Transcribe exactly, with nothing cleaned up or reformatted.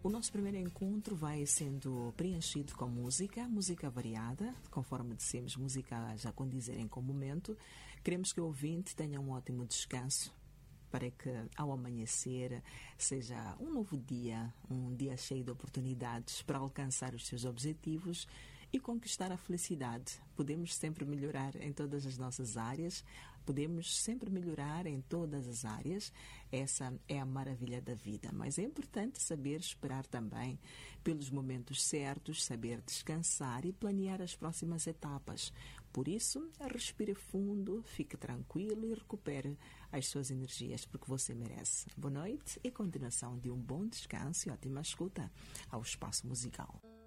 O nosso primeiro encontro vai sendo preenchido com música, música variada, conforme dissemos, música já condizerem com o momento. Queremos que o ouvinte tenha um ótimo descanso, para que ao amanhecer seja um novo dia, um dia cheio de oportunidades para alcançar os seus objetivos e conquistar a felicidade. Podemos sempre melhorar em todas as nossas áreas, podemos sempre melhorar em todas as áreas. Essa é a maravilha da vida, mas é importante saber esperar também pelos momentos certos, saber descansar e planear as próximas etapas. Por isso, respire fundo, fique tranquilo e recupere as suas energias, porque você merece. Boa noite e continuação de um bom descanso e ótima escuta ao Espaço Musical.